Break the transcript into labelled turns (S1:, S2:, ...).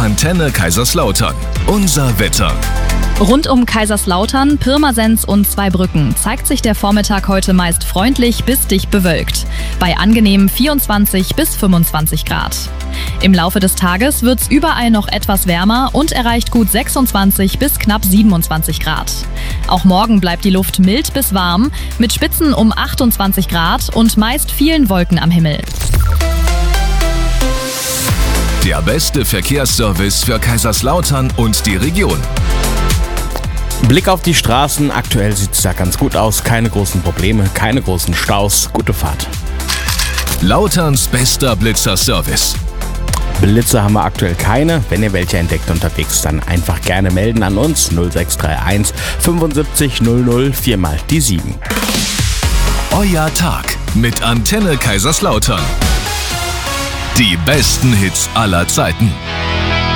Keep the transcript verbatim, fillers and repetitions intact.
S1: Antenne Kaiserslautern. Unser Wetter.
S2: Rund um Kaiserslautern, Pirmasens und Zweibrücken zeigt sich der Vormittag heute meist freundlich bis dicht bewölkt. Bei angenehmen vierundzwanzig bis fünfundzwanzig Grad. Im Laufe des Tages wird's überall noch etwas wärmer und erreicht gut sechsundzwanzig bis knapp siebenundzwanzig Grad. Auch morgen bleibt die Luft mild bis warm, mit Spitzen um achtundzwanzig Grad und meist vielen Wolken am Himmel.
S1: Der beste Verkehrsservice für Kaiserslautern und die Region.
S3: Blick auf die Straßen, aktuell sieht es da ganz gut aus, keine großen Probleme, keine großen Staus, gute Fahrt.
S1: Lauterns bester Blitzer-Service.
S3: Blitze haben wir aktuell keine, wenn ihr welche entdeckt unterwegs, dann einfach gerne melden an uns null sechs drei eins fünfundsiebzig null null vier mal die sieben.
S1: Euer Tag mit Antenne Kaiserslautern. Die besten Hits aller Zeiten.